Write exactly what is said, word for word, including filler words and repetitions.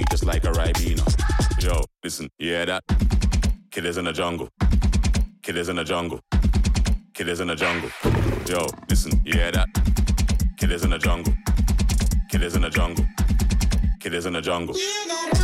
sweet just like a Ribena. Yo, listen, you hear that? Killers in the jungle. Killers in the jungle. Killers in the jungle. Yo, listen, you hear that? Killers in the jungle. Killers in the jungle. Killers in the jungle.